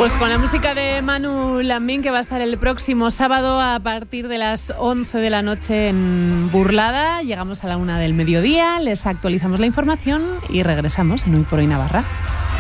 Pues con la música de Manu Lambín, que va a estar el próximo sábado a partir de las 11 de la noche en Burlada. Llegamos a la 1 del mediodía, les actualizamos la información y regresamos en Hoy por Hoy Navarra.